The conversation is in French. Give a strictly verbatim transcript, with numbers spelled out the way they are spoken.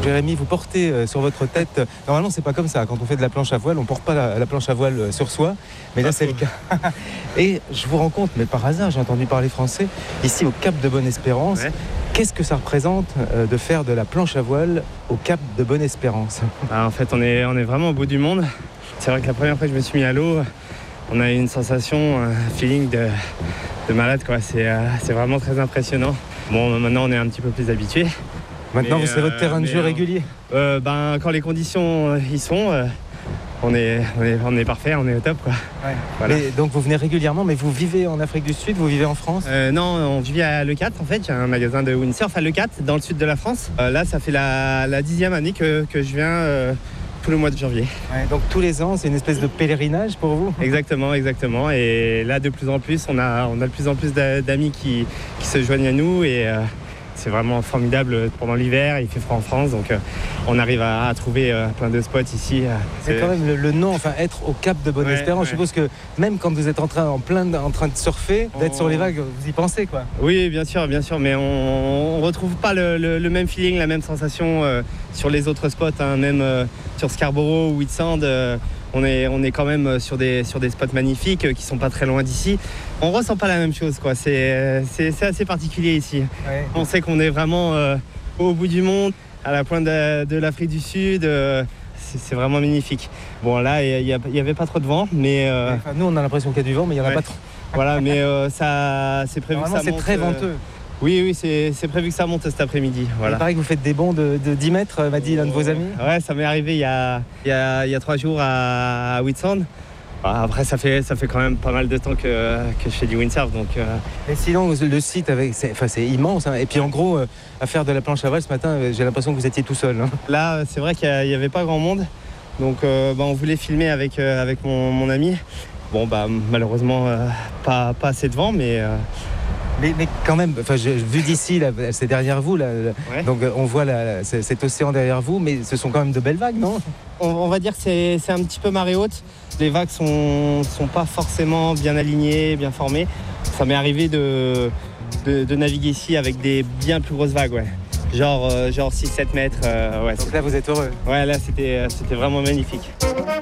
Jérémy, vous portez euh, sur votre tête. Euh, normalement, c'est pas comme ça. Quand on fait de la planche à voile, on porte pas la, la planche à voile euh, sur soi. Mais là, c'est le cas. Et je vous rends compte, mais par hasard, j'ai entendu parler français, ici au Cap de Bonne-Espérance. Ouais. Qu'est-ce que ça représente euh, de faire de la planche à voile au Cap de Bonne-Espérance? Ah, en fait, on est, on est vraiment au bout du monde. C'est vrai que la première fois que je me suis mis à l'eau, on a eu une sensation, un feeling de, de malade, quoi. C'est, euh, c'est vraiment très impressionnant. Bon, maintenant, on est un petit peu plus habitué. Maintenant, mais, vous c'est euh, votre terrain de jeu régulier euh, ben, Quand les conditions y sont, euh, on, est, on, est, on est parfait, on est au top, quoi. Ouais. Voilà. Mais, donc, vous venez régulièrement, mais vous vivez en Afrique du Sud, vous vivez en France? euh, Non, on vit à Le quatre, en fait. Il y a un magasin de windsurf à Le quatre, dans le sud de la France. Euh, là, ça fait la, la dixième année que, que je viens... Euh, tout le mois de janvier. Ouais, donc tous les ans, c'est une espèce de pèlerinage pour vous? Exactement, exactement. Et là, de plus en plus, on a, on a de plus en plus d'amis qui, qui se joignent à nous et euh, c'est vraiment formidable pendant l'hiver. Il fait froid en France, donc euh, on arrive à, à trouver euh, plein de spots ici. Euh, c'est, c'est quand même le, le nom, enfin être au Cap de Bonne-Espérance. Ouais, je suppose que même quand vous êtes en train, en plein, en train de surfer, on... d'être sur les vagues, vous y pensez, quoi? Oui, bien sûr, bien sûr, mais on ne retrouve pas le, le, le même feeling, la même sensation euh, sur les autres spots, hein, même euh, sur Scarborough ou Whitsand. Euh, on est, on est quand même sur des, sur des spots magnifiques euh, qui sont pas très loin d'ici. On ressent pas la même chose, quoi. C'est, c'est, c'est assez particulier ici. Ouais. On sait qu'on est vraiment euh, au bout du monde, à la pointe de, de l'Afrique du Sud. Euh, c'est, c'est vraiment magnifique. Bon, là, il n'y avait pas trop de vent, mais... Euh... Enfin, nous, on a l'impression qu'il y a du vent, mais il n'y en a ouais. pas trop. Voilà, mais euh, ça, c'est prévu que ça c'est monte. C'est très venteux. Euh... Oui, oui, c'est, c'est prévu que ça monte cet après-midi. Voilà. Il paraît que vous faites des bonds de, de dix mètres, m'a dit l'un de vos amis. Ouais, ça m'est arrivé il y a, il y a, il y a trois jours à, à Whitsand. Après, ça fait, ça fait quand même pas mal de temps que, que je fais du windsurf. Donc, euh... Et sinon, le site, avec, c'est, enfin, c'est immense. Hein. Et puis en gros, euh, à faire de la planche à voile ce matin, j'ai l'impression que vous étiez tout seul. Hein. Là, c'est vrai qu'il n'y avait pas grand monde. Donc euh, bah, on voulait filmer avec, euh, avec mon, mon ami. Bon, bah, malheureusement, euh, pas, pas assez de vent, mais... Euh... Mais, mais quand même, enfin, je, vu d'ici, là, c'est derrière vous, là, ouais. Donc on voit là, cet océan derrière vous, mais ce sont quand même de belles vagues, non? on, on va dire que c'est, c'est un petit peu marée haute. Les vagues sont, sont pas forcément bien alignées, bien formées. Ça m'est arrivé de, de, de naviguer ici avec des bien plus grosses vagues, ouais. Genre, euh, genre six sept mètres. Euh, ouais, donc là, vous êtes heureux? Ouais, là, c'était, c'était vraiment magnifique.